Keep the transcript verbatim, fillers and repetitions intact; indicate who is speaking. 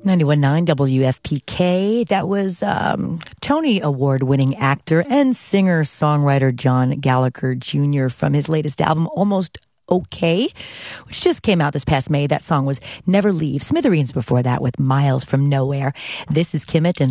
Speaker 1: ninety-one point nine W F P K. That was um, Tony Award-winning actor and singer-songwriter John Gallagher Junior from his latest album, Almost Okay, which just came out this past May. That song was Never Leave. Smithereens before that with Miles from Nowhere. This is Kimmit, and